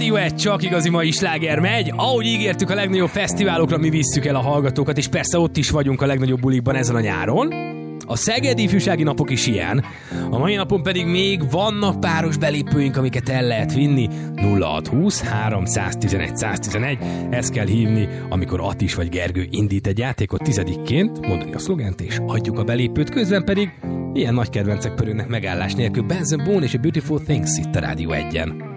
Rádió 1, csak igazi mai sláger megy. Ahogy ígértük, a legnagyobb fesztiválokra mi visszük el a hallgatókat, és persze ott is vagyunk a legnagyobb bulikban ezen a nyáron. A Szegedi Ifjúsági Napok is ilyen. A mai napon pedig még vannak páros belépőink, amiket el lehet vinni. 0620 311 111. Ezt kell hívni, amikor Attis vagy Gergő indít egy játékot 10-ként, mondani a szlogent, és adjuk a belépőt. Közben pedig ilyen nagy kedvencek pörülnek megállás nélkül. Benson Boone és a Beautiful Things itt a Rádió 1-en.